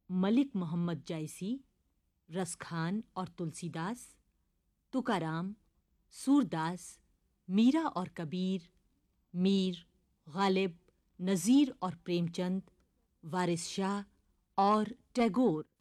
मलिक मोहम्मद जायसी, रसखान और तुलसीदास, तुकाराम, सूरदास, मीरा और कबीर, मीर, गालिब, नज़ीर और प्रेमचंद, वारिस शाह और टैगोर।